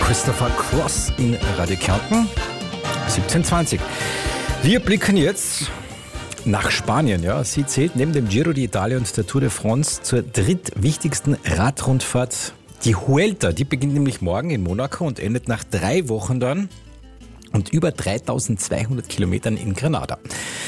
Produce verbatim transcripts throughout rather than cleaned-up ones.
Christopher Cross in Radio Kärnten, siebzehn Uhr zwanzig. Wir blicken jetzt nach Spanien. Ja. Sie zählt neben dem Giro d'Italia und der Tour de France zur drittwichtigsten Radrundfahrt. Die Vuelta, die beginnt nämlich morgen in Monaco und endet nach drei Wochen dann und über dreitausendzweihundert Kilometern in Granada.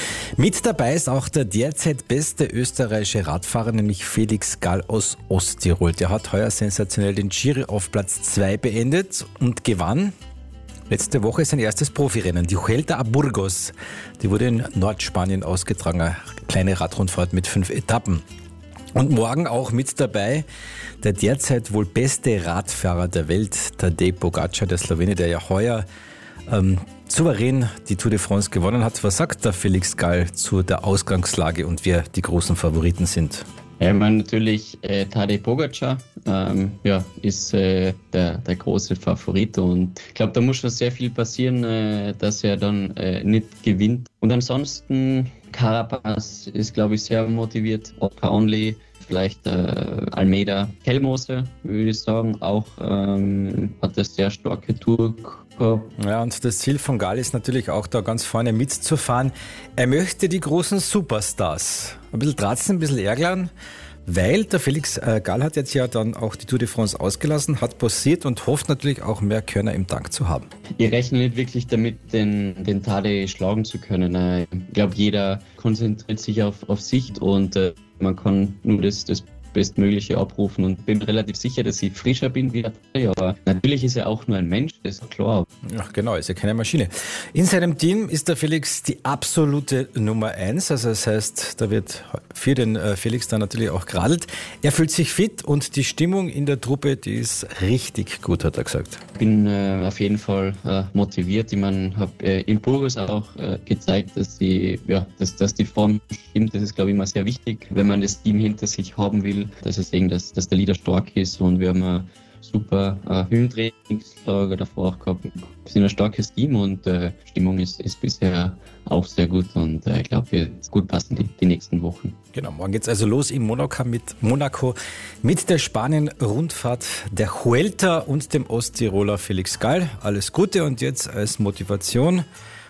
Mit dabei ist auch der derzeit beste österreichische Radfahrer, nämlich Felix Gall aus Osttirol. Der hat heuer sensationell den Giro auf Platz zwei beendet und gewann letzte Woche sein erstes Profirennen, die Vuelta a Burgos. Die wurde in Nordspanien ausgetragen, eine kleine Radrundfahrt mit fünf Etappen. Und morgen auch mit dabei der derzeit wohl beste Radfahrer der Welt, Tadej Pogačar, der Slowene, der ja heuer ähm, souverän die Tour de France gewonnen hat. Was sagt der Felix Gall zu der Ausgangslage und wer die großen Favoriten sind? Ja, ich meine natürlich äh, Tadej Pogačar ähm, ja, ist äh, der, der große Favorit und ich glaube, da muss schon sehr viel passieren, äh, dass er dann äh, nicht gewinnt. Und ansonsten Carapaz ist, glaube ich, sehr motiviert. Oscar Onley, vielleicht äh, Almeida, Kelmose, würde ich sagen, auch ähm, hat eine sehr starke Tour gehabt. Ja, und das Ziel von Gall ist natürlich auch da ganz vorne mitzufahren. Er möchte die großen Superstars ein bisschen dratzen, ein bisschen ärgern, weil der Felix äh, Gall hat jetzt ja dann auch die Tour de France ausgelassen, hat pausiert und hofft natürlich auch mehr Körner im Tank zu haben. Ich rechne nicht wirklich damit, den, den Tadej schlagen zu können. Ich glaube, jeder konzentriert sich auf, auf sich und äh, man kann nur das, das Bestmögliche abrufen und bin relativ sicher, dass ich frischer bin wie der Tadej, aber natürlich ist er auch nur ein Mensch, das ist klar. Ja, genau, ist ja keine Maschine. In seinem Team ist der Felix die absolute Nummer eins, also das heißt, da wird für den Felix dann natürlich auch geradelt. Er fühlt sich fit und die Stimmung in der Truppe, die ist richtig gut, hat er gesagt. Ich bin äh, auf jeden Fall äh, motiviert. Ich meine, habe äh, in Burgos auch äh, gezeigt, dass die, ja, dass, dass die Form stimmt. Das ist, glaube ich, immer sehr wichtig, wenn man das Team hinter sich haben will, dass es sehen, dass, dass der Leader stark ist und wir haben ein super äh, Höhentrainingslager davor auch gehabt. Wir sind ein starkes Team und äh, Stimmung ist, ist bisher auch sehr gut und äh, ich glaube, wird gut passen die, die nächsten Wochen. Genau, morgen geht's also los in Monaco mit, Monaco mit der Spanien-Rundfahrt der Vuelta und dem Osttiroler Felix Gall. Alles Gute und jetzt als Motivation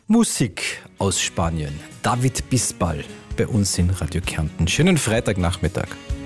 Musik aus Spanien. David Bisbal bei uns in Radio Kärnten. Schönen Freitagnachmittag.